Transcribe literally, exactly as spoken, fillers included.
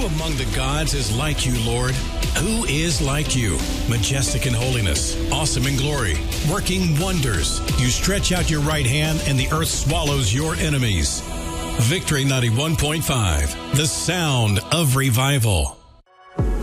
among the gods is like you, Lord? Who is like you? Majestic in holiness, awesome in glory, working wonders. You stretch out your right hand and the earth swallows your enemies. Victory ninety-one point five, the sound of revival.